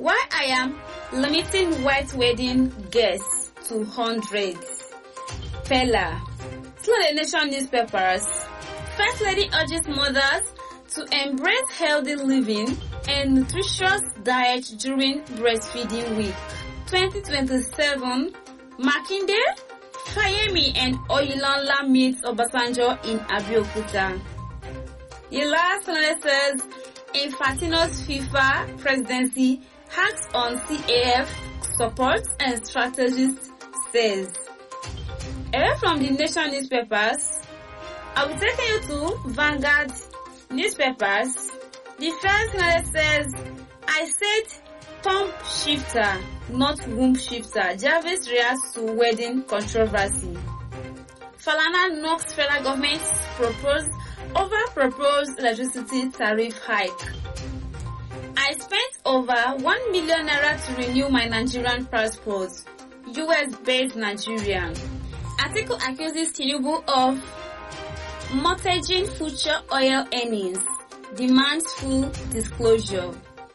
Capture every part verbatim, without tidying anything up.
Why I am limiting white wedding guests to hundreds. Pella. Slow the Nation newspapers. First Lady urges mothers to embrace healthy living and nutritious diet during breastfeeding week. twenty twenty-seven, Makinde, Fayemi and Oyinlola meet Obasanjo in Abeokuta. The last one says, Infantino's FIFA presidency hacks on C A F support and strategist says. Away from the Nation newspapers, I will take you to Vanguard newspapers. The first one says, I said pump shifter, not womb shifter. Jarvis reacts to wedding controversy. Falana knocks federal government's proposed over proposed electricity tariff hike. I spent over one million naira to renew my Nigerian passport. U S-based Nigerian. Article accuses Tinubu of mortgaging future oil earnings. Demands full disclosure.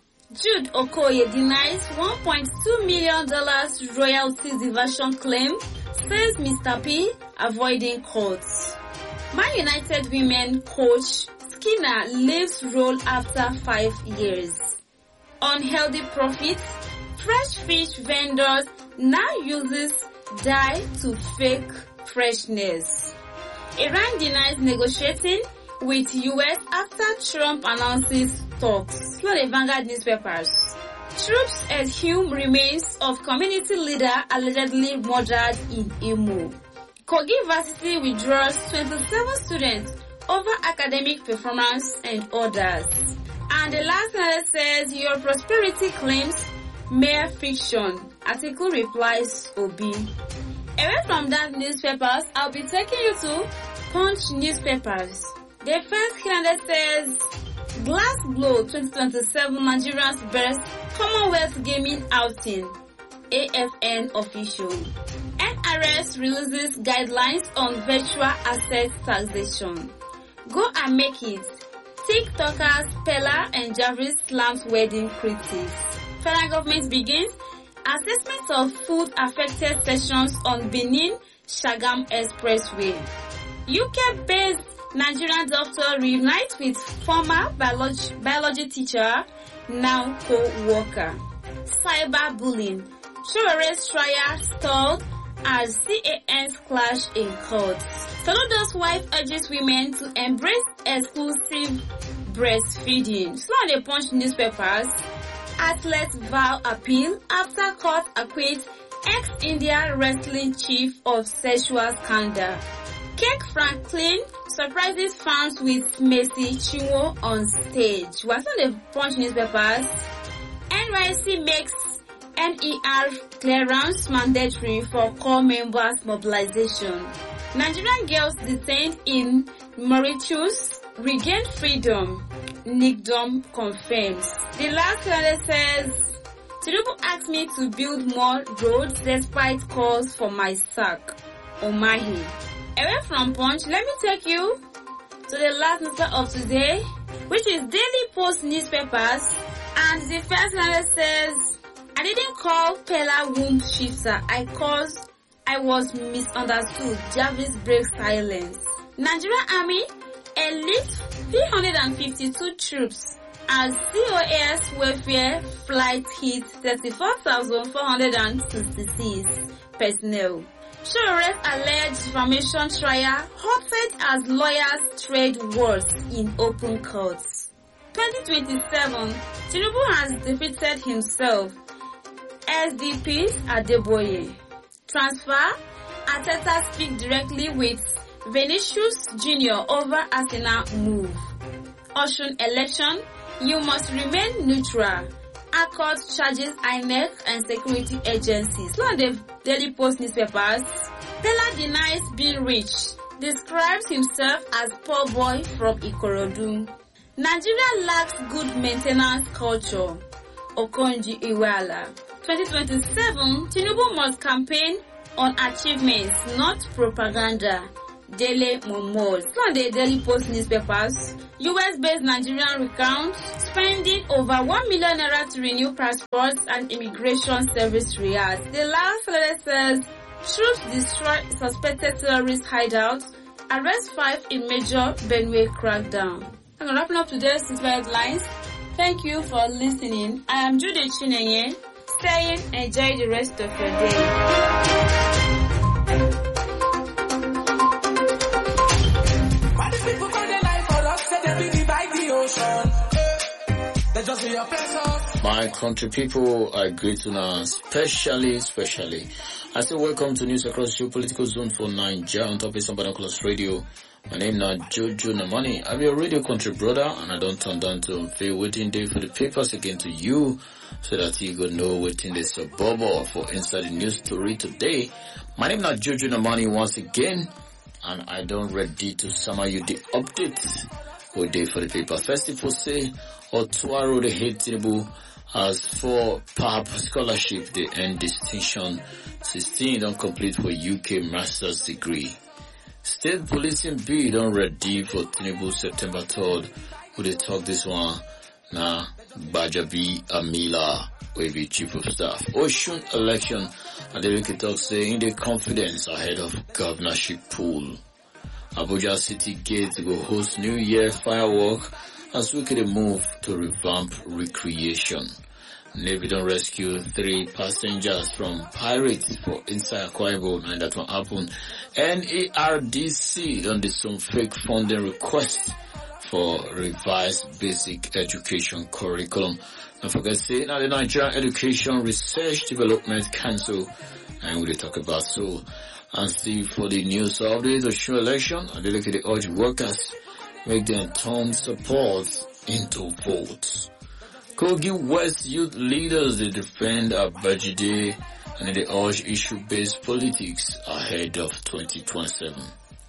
Jude Okoye denies one point two million dollars royalty diversion claim, says Mister P avoiding courts. Man United women coach Skinner leaves role after five years. Unhealthy profits, fresh fish vendors now uses dye to fake freshness. Iran denies negotiating with U S after Trump announces talks. Slow the Vanguard newspapers. Troops exhume remains of community leader allegedly murdered in Imo. Kogi University withdraws twenty-seven students over academic performance and others. And the last one says, your prosperity claims mere fiction. Article replies Obi. Away from that newspapers, I'll be taking you to Punch newspapers. The first calendar says, Glass Blow twenty twenty-seven Nigeria's best Commonwealth Gaming Outing. A F N official. N R S releases guidelines on virtual asset taxation. Go and make it. TikTokers Pella and Jarvis slams wedding critics. Federal government begins assessment of food affected sections on Benin Shagam Expressway. U K-based Nigerian doctor reunites with former biology, biology teacher, now co-worker. Cyberbullying. Showere's trial stalled as C A N's clash in court. Soludo's wife urges women to embrace exclusive breastfeeding. Slow on the Punch newspapers. Athletes vow appeal after court acquits ex-India wrestling chief of sexual scandal. Kirk Franklin surprises fans with Messi Chinwo on stage. What's on the Punch newspapers? N Y C makes N E R clearance mandatory for core members mobilization. Nigerian girls detained in Mauritius regain freedom. Nickdom confirms. The last one says, Tinubu asked me to build more roads despite calls for my sack. Omahi. Away from Punch, let me take you to the last newspaper of today, which is Daily Post newspapers. And the first one says, I didn't call Pella womb shifter. I caused, I was misunderstood. Jarvis breaks silence. Nigerian Army enlists three hundred fifty-two troops as C O S welfare flight hits thirty-four thousand four hundred sixty-six personnel. Showere's alleged defamation trial halted as lawyers trade words in open courts. twenty twenty-seven, Tinubu has defeated himself. S D P's Adeboye. Transfer, Arteta speak directly with Vinicius Junior over Arsenal move. Ocean election, you must remain neutral. Accord charges I N E C and security agencies. Look at the Daily Post newspapers. Pella denies being rich. Describes himself as poor boy from Ikorodu. Nigeria lacks good maintenance culture. Okonji Iweala. twenty twenty-seven, Tinubu must campaign on achievements, not propaganda. Daily Momo. From the Daily Post newspapers, U S-based Nigerian recount spending over one million naira to renew passports and immigration service rewards. The last letter says, troops destroy suspected terrorist hideouts, arrest five in major Benue crackdown. I'm wrapping up today's headlines. Thank you for listening. I am Judy Chinenye, saying enjoy the rest of your day. My country people, I greet you now, especially, especially. I say welcome to News Across Your Political Zone for Nigeria on top of some Binoculars Radio. My name is Jojo Namani. I'm your radio country brother, and I don't turn down to unveil waiting day for the papers again to you, so that you go know waiting the suburb for inside the news story today. My name is Jojo Namani once again, and I don't ready to summon you the updates. Good day for the paper. First, if we say Otuaro the head table as for P A B scholarship, they earn distinction. sixteen don't complete for U K master's degree. State policing bill don't ready for Tinubu September third. Who they talk this one? Now, Bajabi Amila will be chief of staff. Ocean election, and the Wiki talk saying the confidence ahead of governorship pool. Abuja City Gate will host New Year firework as we can move to revamp recreation. Navy don't rescue three passengers from pirates for inside Akwa Ibom, and that will happen. N E R D C done did some fake funding requests for revised basic education curriculum. Don't forget to say now the Nigerian Education Research Development Council, and we'll talk about so. And see for the news update of show election, and they look at the urge workers make them turn support into votes. Kogi West youth leaders, they defend Abajide and they urge issue-based politics ahead of twenty twenty-seven.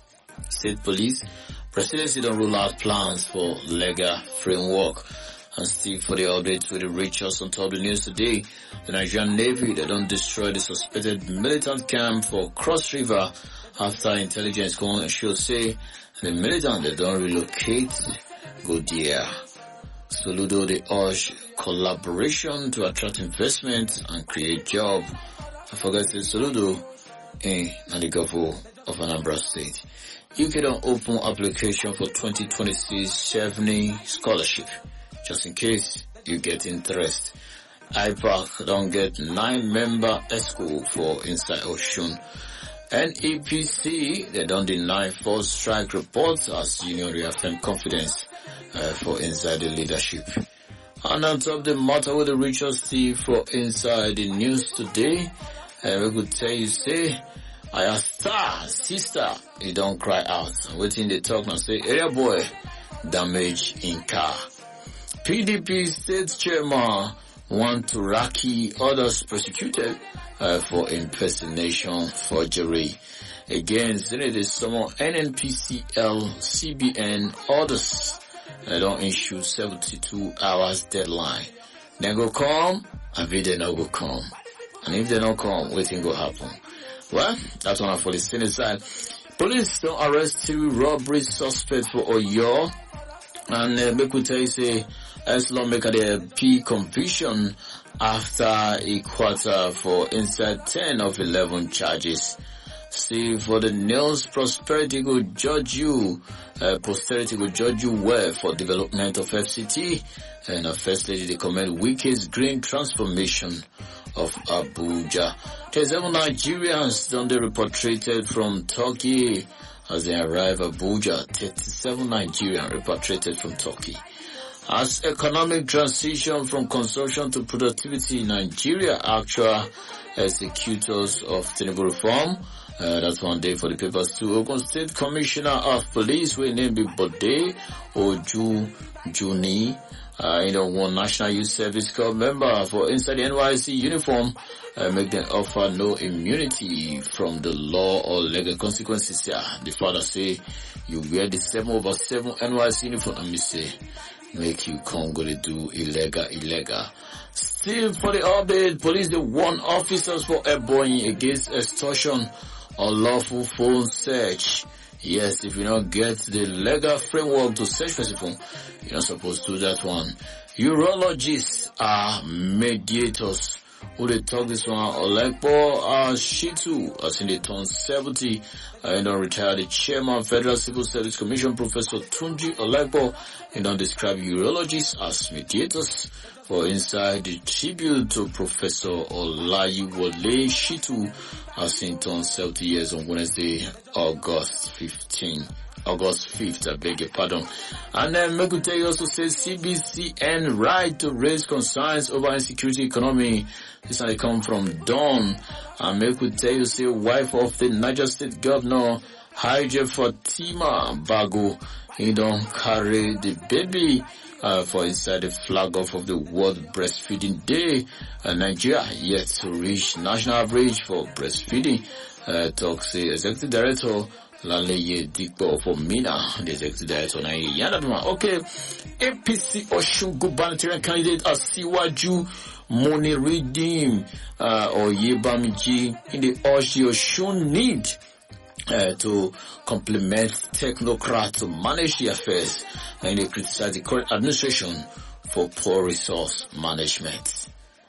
State police, presidency don't rule out plans for legal framework. And still for the updates with the reachers on top of the news today, the Nigerian Navy, they don't destroy the suspected militant camp for Cross River after intelligence going and show say the militant, they don't relocate, go there. Soludo, they urge collaboration to attract investment and create job. I forget to Soludo in the governor of Anambra State. U K don't open application for twenty twenty-six Chevening scholarship. Just in case you get interest. I PAC don't get nine member ESCO for inside Ocean. N E P C, they don't deny false strike reports as union reaffirm confidence uh, for inside the leadership. And on top of the matter with the Richard Steve for inside the news today, uh, we could tell you say, I a star, sister, you don't cry out. And waiting they talk now say, area boy, damage in car. P D P state chairman want to raki others prosecuted uh, for impersonation forgery. Again, Senate summon N N P C L, C B N, others. They don't issue seventy-two hours deadline. They go come, and they not go come. And if they don't come, what thing go happen? Well, that's one for the Senate side. Police don't arrest three robbery suspects for Oyo. And uh, make we tell you say, as long make a P conviction after a quarter for inside ten of eleven charges. See, for the news, prosperity will judge you, uh, posterity will judge you well for development of F C T. And uh, first lady, they commend Wike's green transformation of Abuja. thirty-seven Nigerians done they repatriated from Turkey as they arrive Abuja. thirty-seven Nigerians repatriated from Turkey. As economic transition from consumption to productivity in Nigeria, actual executors of Tinubu reform. Uh, that's one day for the papers too. Ogun State Commissioner of Police, we named Bode Oju Juni, uh, you know, one National Youth Service Corps member for inside the N Y C uniform, uh, make them offer no immunity from the law or legal consequences. Yeah, the father say, you wear the seven over seven N Y C uniform, and me say, make you come go to do illegal, illegal. Still for the update, police they warn officers for Ebonyi against extortion, unlawful phone search. Yes, if you don't get the legal framework to search for people, you're not supposed to do that one. Urologists are mediators. Who they talk this one? Olekpo uh, Shitu, as in they turn seventy, and don't retire the chairman, Federal Civil Service Commission, Professor Tunji Olekpo, and don't describe urologists as mediators. For inside the tribute to Professor Olayiwole Shitu, as in turn seventy years on Wednesday, August fifteenth. August fifth, I beg your pardon. And then Mekute also says C B C N right to raise concerns over insecurity economy. This one come from Dawn. And Mekute say wife of the Niger State Governor, Haije Fatima Bago, he don't carry the baby uh, for inside the flag off of the World Breastfeeding Day. Uh, Nigeria yet to reach national average for breastfeeding. Uh, talks the Executive Director Laleye Dikpo for Mina, the Executive Director na Yandaduma. Okay, A P C Osun gubernatorial candidate Asiwaju Moni Redeem uh, or Yebamiji in the Osun need uh, to complement technocrats to manage the affairs, and they criticize the current administration for poor resource management.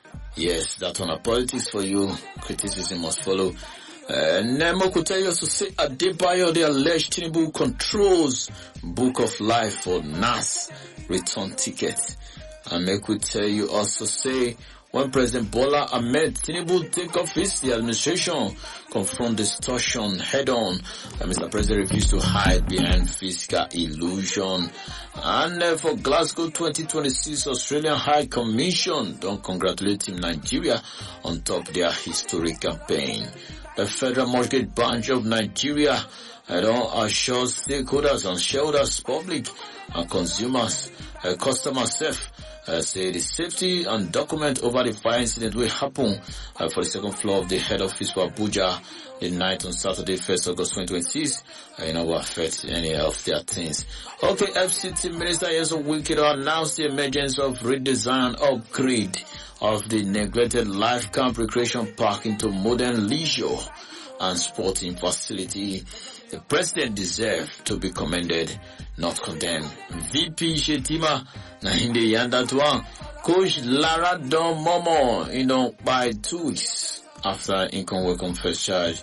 Yes, that's on a politics for you. Criticism must follow. Uh, Nemo could tell you to say Adebayo, the alleged Tinubu controls Book of Life for N A S return ticket. And I could tell you also say when President Bola Ahmed Tinubu take office, the administration confront distortion head on. And Mister President refused to hide behind fiscal illusion. And uh, for Glasgow twenty twenty-six, Australian High Commission don't congratulate Team Nigeria on top their historic campaign. The Federal Mortgage Branch of Nigeria and all assure stakeholders and shareholders, public and consumers, uh, customers safe, uh, say the safety and document over the fire incident will happen uh, for the second floor of the head office for Abuja the night on Saturday, first August twenty twenty-six. Uh, you know what affect any of their things. Okay, F C T Minister Yeso Wikedo announced the emergence of redesign and upgrade of the neglected Life Camp Recreation Park into modern leisure and sporting facility. The president deserved to be commended, not condemned. V P Shetima, Nahinde Yandatwa, Coach Lara Don Momo, you know, by two weeks after income welcome first charge.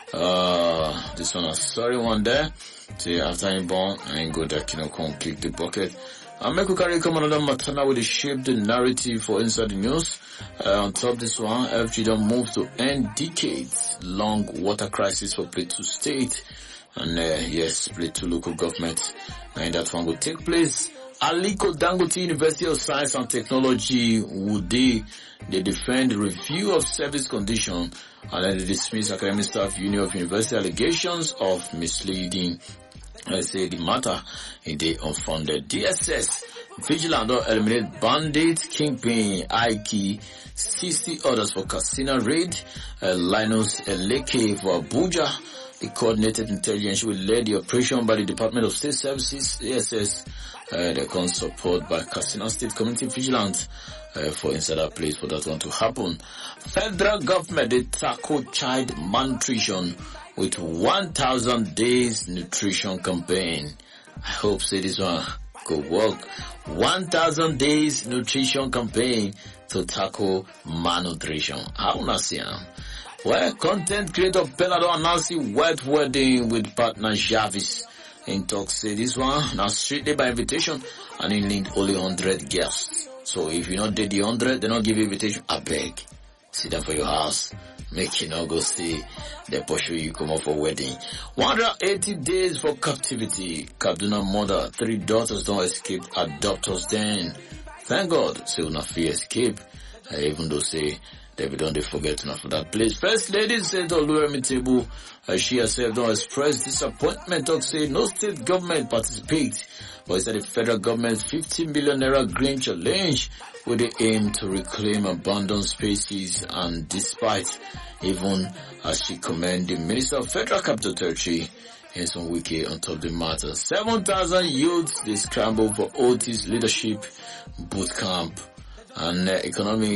Uh, this one a sorry one there. See, after I'm born, I ain't go that, you know, come click the bucket. And make we carry come another matana with the shape the narrative for inside the news. Uh, on top of this one, F G don't move to end decades long water crisis for Plateau State. And uh, yes, Plateau local government. And that one will take place. Aliko Dangote University of Science and Technology would they, they defend the review of service condition and then they dismiss Academic Staff Union of University allegations of misleading. I say the matter in the unfounded. D S S Vigilant or eliminate bandit, kingpin, Ike, sixty others for casino raid, uh, Linus Eleke for Abuja. The coordinated intelligence will lead the operation by the Department of State Services, D S S, uh, they can support by Casino State Community Vigilant, uh, for insider place for that one to happen. Federal government, they tackle child malnutrition with one thousand days nutrition campaign. I hope say this one could work. one thousand days nutrition campaign to tackle malnutrition. How na see am? Well, content creator Pelado announcing wet wedding with partner Jarvis. In talk say this one now strictly by invitation and he need only one hundred guests. So if you not did the one hundred, they don't give you invitation. I beg. Sit down for your house. Make you not go stay. They pursue you come up for wedding. one hundred eighty days for captivity. Kaduna mother, three daughters don't escape adopters then. Thank God, say una free escape. Uh, even though say they don't they forget enough for that place. First lady said Oluwemi Tebu, uh, she herself don't express disappointment talk say no state government participate. But it's that the federal government fifty million naira green challenge with the aim to reclaim abandoned spaces, and despite even as she commend the Minister of Federal Capital Territory in some wiki on top of the matter. seven thousand youths they scramble for Otis leadership boot camp and uh, economy.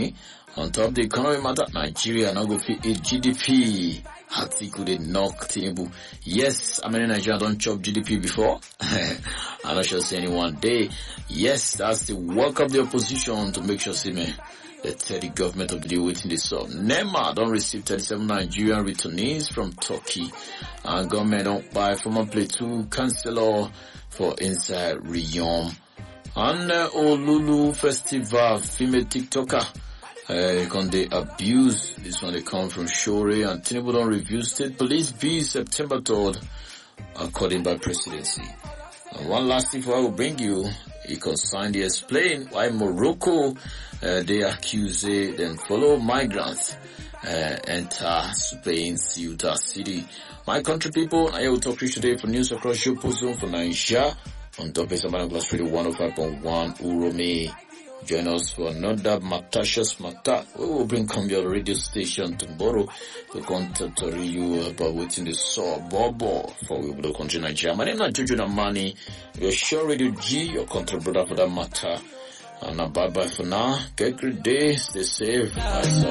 On top the economy matter, Nigeria now go fit a G D P. Atiku dey knock Tinubu. Yes, I mean Nigeria don't chop G D P before. I'm not sure say anyone day. Yes, that's the work of the opposition to make sure say man, the tell the government of the day waiting this up. NEMA don't receive thirty-seven Nigerian returnees from Turkey. And government don't buy former play two councillor for inside Riyom. And uh, Olulu Festival, female TikToker. Uh, can they abuse? This one they come from Shore and Tinubu don't review state police B September third, according by presidency. And one last thing I will bring you, he consigned to explain why Morocco, uh, they accuse uh, them follow migrants, uh, enter Spain, Ceuta City. My country people, I will talk to you today for news across your zone for Nigeria on top of Sabana Glass Radio one oh five point one Urome. Join us for another Matashas Mata. We will bring come your radio station tomorrow to contact you about what's in the saw Bobo for we will continue Nigeria. My name is Jojo Namani. Your show Radio G, your country brother for that matter. And bye bye for now. Get a great day. Stay safe.